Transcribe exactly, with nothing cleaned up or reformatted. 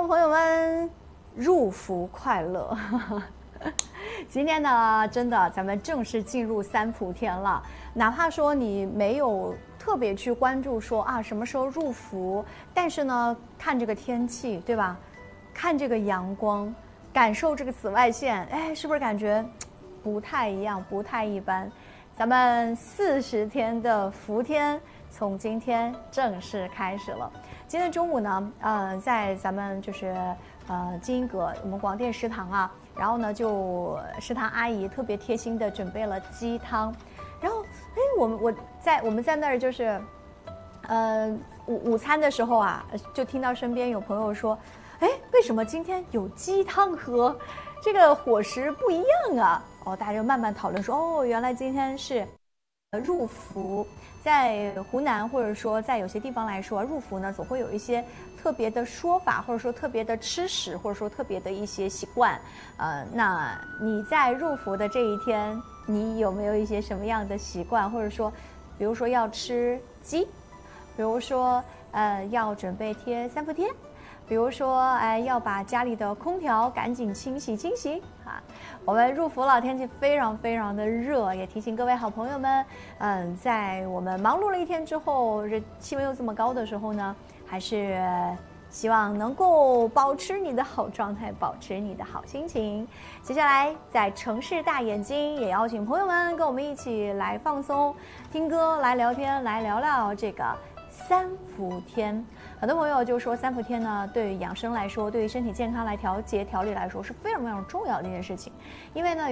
朋友们，入伏快乐！今天呢，真的咱们正式进入三伏天了。哪怕说你没有特别去关注说啊什么时候入伏，但是呢，看这个天气，对吧？看这个阳光，感受这个紫外线，哎，是不是感觉不太一样，不太一般？咱们四十天的伏天从今天正式开始了。今天中午呢，呃，在咱们就是呃金鹰阁我们广电食堂啊，然后呢就食堂阿姨特别贴心的准备了鸡汤，然后哎，我们我在我们在那儿就是，呃午午餐的时候啊，就听到身边有朋友说，哎，为什么今天有鸡汤喝？这个伙食不一样啊！哦，大家就慢慢讨论说，哦，原来今天是入伏。在湖南或者说在有些地方来说，入伏呢总会有一些特别的说法，或者说特别的吃食，或者说特别的一些习惯。呃，那你在入伏的这一天，你有没有一些什么样的习惯？或者说，比如说要吃鸡，比如说呃要准备贴三伏贴。比如说，哎，要把家里的空调赶紧清洗清洗啊！我们入伏了，天气非常非常的热，也提醒各位好朋友们，嗯，在我们忙碌了一天之后，这气温又这么高的时候呢，还是希望能够保持你的好状态，保持你的好心情。接下来，在城市大眼睛也邀请朋友们跟我们一起来放松，听歌，来聊天，来聊聊这个三伏天。很多朋友就说三伏天呢，对于养生来说，对于身体健康来调节调理来说是非常非常重要的一件事情，因为呢。